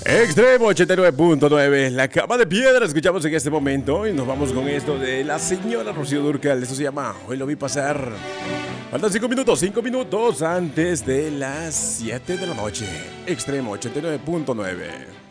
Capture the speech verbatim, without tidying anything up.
Extremo ochenta y nueve punto nueve, la cama de piedra escuchamos en este momento y nos vamos con esto de la señora Rocío Dúrcal. Esto se llama Hoy lo vi pasar. Faltan cinco minutos, cinco minutos antes de las siete de la noche. Extremo ochenta y nueve punto nueve.